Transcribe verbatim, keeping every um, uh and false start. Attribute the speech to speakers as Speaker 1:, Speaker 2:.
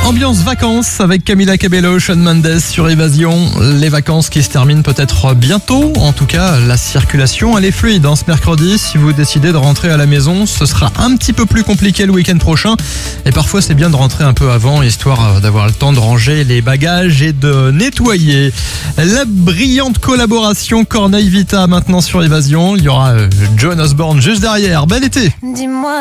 Speaker 1: Ambiance vacances avec Camila Cabello, Shawn Mendes sur Évasion. Les vacances qui se terminent peut-être bientôt. En tout cas, la circulation, elle est fluide. Hein, ce mercredi, si vous décidez de rentrer à la maison, ce sera un petit peu plus compliqué le week-end prochain. Et parfois, c'est bien de rentrer un peu avant, histoire d'avoir le temps de ranger les bagages et de nettoyer. La brillante collaboration Corneille Vita maintenant sur Évasion. Il y aura John Osborne juste derrière. Bel été.
Speaker 2: Dis-moi.